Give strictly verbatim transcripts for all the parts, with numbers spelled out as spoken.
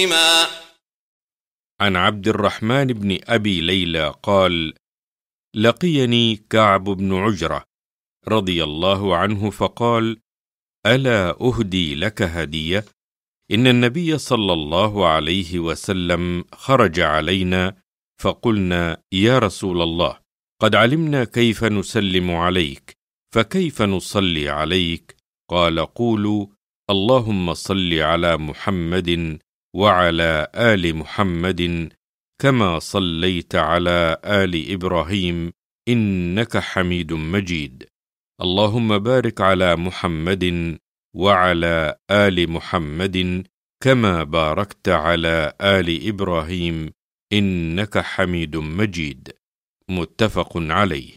عن عبد الرحمن بن أبي ليلى قال: لقيني كعب بن عجرة رضي الله عنه فقال: ألا أهدي لك هدية؟ إن النبي صلى الله عليه وسلم خرج علينا فقلنا: يا رسول الله، قد علمنا كيف نسلم عليك، فكيف نصلي عليك؟ قال: قولوا: اللهم صل على محمد وعلى آل محمد كما صليت على آل إبراهيم إنك حميد مجيد، اللهم بارك على محمد وعلى آل محمد كما باركت على آل إبراهيم إنك حميد مجيد. متفق عليه.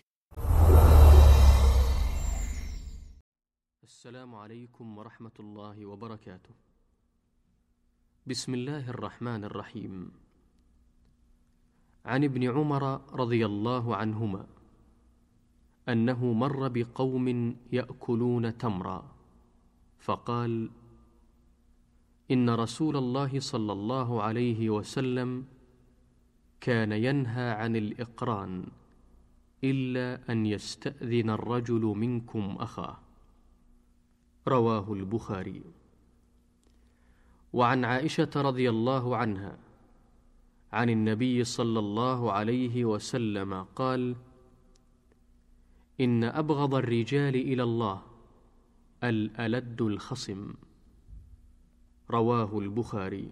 السلام عليكم ورحمة الله وبركاته. بسم الله الرحمن الرحيم. عن ابن عمر رضي الله عنهما أنه مر بقوم يأكلون تمرا فقال: إن رسول الله صلى الله عليه وسلم كان ينهى عن الإقران إلا أن يستأذن الرجل منكم أخاه. رواه البخاري. وعن عائشة رضي الله عنها عن النبي صلى الله عليه وسلم قال: إن أبغض الرجال إلى الله الألد الخصم. رواه البخاري.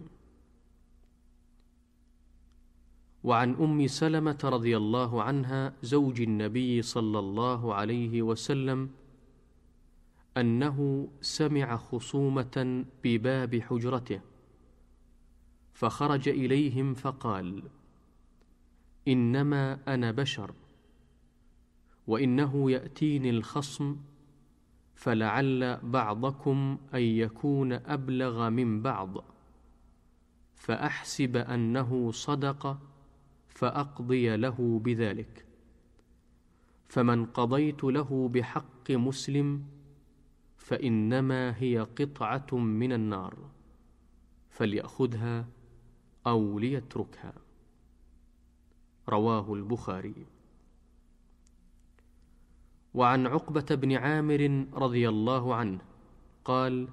وعن أم سلمة رضي الله عنها زوج النبي صلى الله عليه وسلم أنه سمع خصومة بباب حجرته فخرج إليهم فقال: إنما أنا بشر، وإنه يأتيني الخصم فلعل بعضكم أن يكون أبلغ من بعض، فأحسب أنه صدق فأقضي له بذلك، فمن قضيت له بحق مسلم فإنما هي قطعة من النار، فليأخذها أو ليتركها. رواه البخاري. وعن عقبة بن عامر رضي الله عنه قال: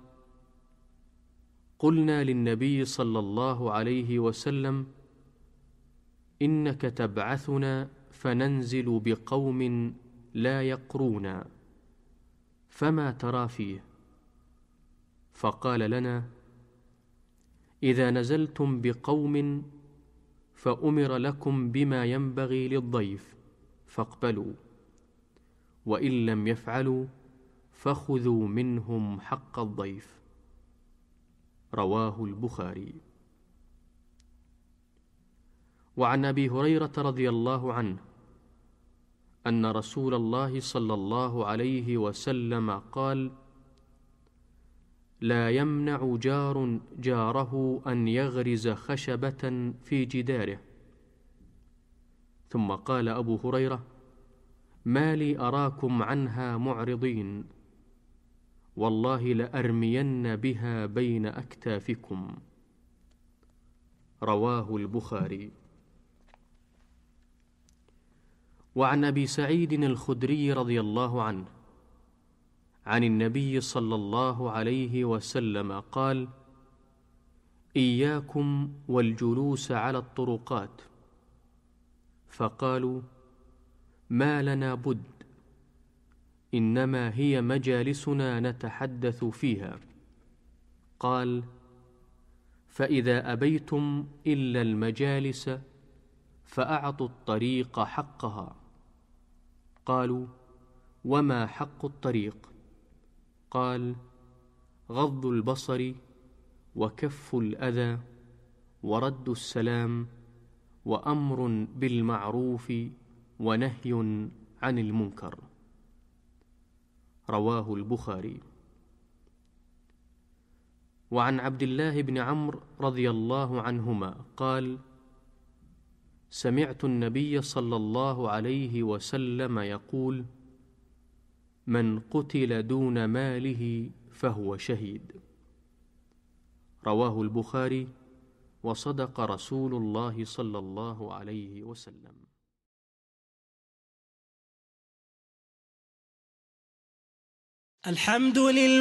قلنا للنبي صلى الله عليه وسلم: إنك تبعثنا فننزل بقوم لا يقرونا، فما ترى فيه؟ فقال لنا: إذا نزلتم بقوم فأمر لكم بما ينبغي للضيف فاقبلوا، وإن لم يفعلوا فخذوا منهم حق الضيف. رواه البخاري. وعن أبي هريرة رضي الله عنه أن رسول الله صلى الله عليه وسلم قال: لا يمنع جار جاره أن يغرز خشبة في جداره. ثم قال أبو هريرة: ما لي أراكم عنها معرضين، والله لأرمين بها بين أكتافكم. رواه البخاري. وعن أبي سعيد الخدري رضي الله عنه عن النبي صلى الله عليه وسلم قال: إياكم والجلوس على الطرقات. فقالوا: ما لنا بد، إنما هي مجالسنا نتحدث فيها. قال: فإذا أبيتم إلا المجالس فأعطوا الطريق حقها. قالوا: وما حق الطريق؟ قال: غض البصر، وكف الأذى، ورد السلام، وأمر بالمعروف، ونهي عن المنكر. رواه البخاري. وعن عبد الله بن عمرو رضي الله عنهما قال: سمعت النبي صلى الله عليه وسلم يقول: من قتل دون ماله فهو شهيد. رواه البخاري وصدق رسول الله صلى الله عليه وسلم. الحمد لله.